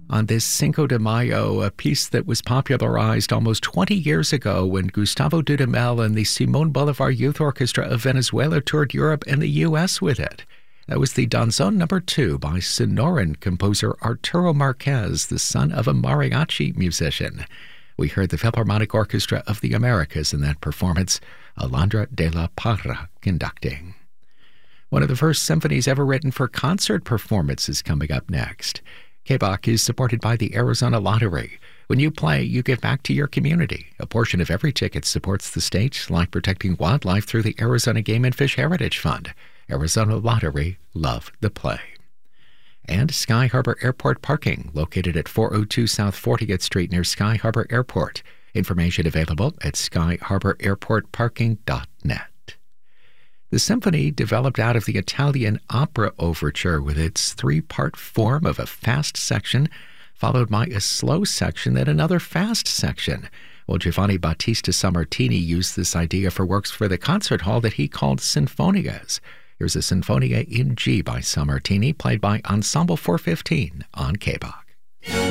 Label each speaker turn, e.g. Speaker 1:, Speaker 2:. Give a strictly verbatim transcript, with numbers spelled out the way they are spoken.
Speaker 1: On this Cinco de Mayo, a piece that was popularized almost twenty years ago when Gustavo Dudamel and the Simón Bolívar Youth Orchestra of Venezuela toured Europe and the U S with it. That was the Danzón Number Two by Sonoran composer Arturo Marquez, the son of a mariachi musician. We heard the Philharmonic Orchestra of the Americas in that performance, Alondra de la Parra conducting. One of the first symphonies ever written for concert performance is coming up next. K B O C is supported by the Arizona Lottery. When you play, you give back to your community. A portion of every ticket supports the state, like protecting wildlife through the Arizona Game and Fish Heritage Fund. Arizona Lottery, love the play. And Sky Harbor Airport parking, located at four oh two South fortieth Street near Sky Harbor Airport. Information available at sky harbor airport parking dot net. The symphony developed out of the Italian opera overture with its three-part form of a fast section, followed by a slow section, then another fast section. Well, Giovanni Battista Sammartini used this idea for works for the concert hall that he called sinfonias. Here's a Sinfonia in G by Sammartini, played by Ensemble four fifteen on K B O C.